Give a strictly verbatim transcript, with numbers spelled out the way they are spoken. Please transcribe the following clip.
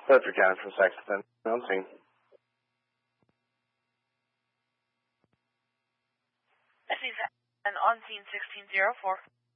Bedford County from Sexton. On scene. This is an on scene sixteen zero four.